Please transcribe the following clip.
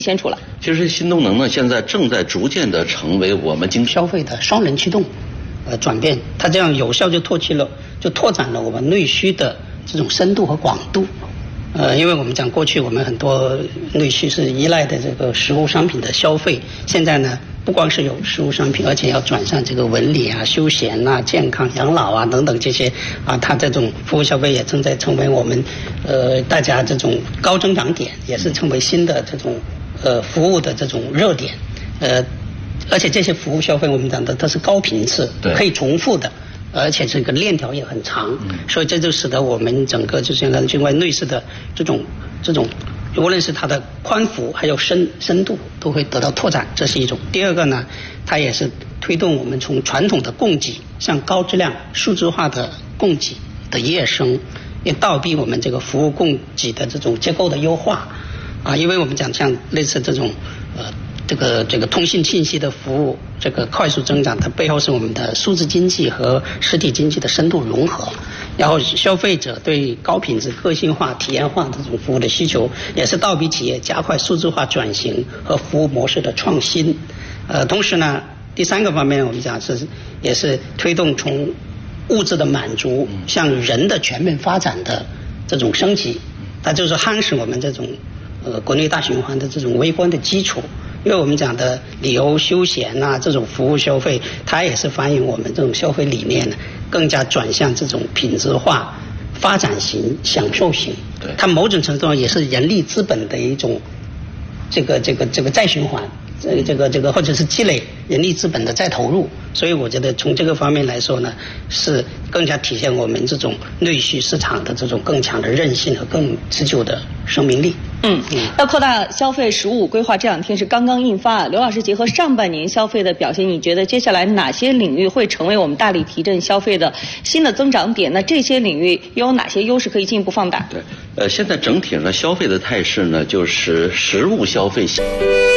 现出来。 其实新东能呢，现在正在逐渐的成为我们经济消费的双人驱动，转变，它这样有效就拓展了我们内需的这种深度和广度。因为我们讲过去我们很多内需是依赖的这个实物商品的消费，现在呢不光是有实物商品，而且要转向这个文理啊、休闲啊、健康、养老啊等等这些啊，它这种服务消费也正在成为我们大家这种高增长点，也是成为新的这种服务的这种热点。而且这些服务消费我们讲的都是高频次，可以重复的。而且这个链条也很长，所以这就使得我们整个就是像境外内饰的这种，无论是它的宽幅还有深度都会得到拓展，这是一种。第二个呢，它也是推动我们从传统的供给向高质量数字化的供给的跃升，也倒逼我们这个服务供给的这种结构的优化啊，因为我们讲像类似这种这个通信信息的服务，这个快速增长，它背后是我们的数字经济和实体经济的深度融合。然后消费者对高品质、个性化、体验化这种服务的需求，也是倒逼企业加快数字化转型和服务模式的创新。同时呢，第三个方面我们讲也是推动从物质的满足向人的全面发展的这种升级，它就是夯实我们这种国内大循环的这种微观的基础。因为我们讲的旅游休闲啊这种服务消费，它也是反映我们这种消费理念呢更加转向这种品质化、发展型、享受型。它某种程度上也是人力资本的一种这个再循环，这个或者是积累人力资本的再投入。所以我觉得从这个方面来说呢，是更加体现我们这种内需市场的这种更强的韧性和更持久的生命力。 要扩大消费15规划这2天是刚刚印发。刘老师，结合上半年消费的表现，你觉得接下来哪些领域会成为我们大力提振消费的新的增长点？那这些领域又有哪些优势可以进一步放大？ 对，现在整体上的消费的态势呢，就是实物消费。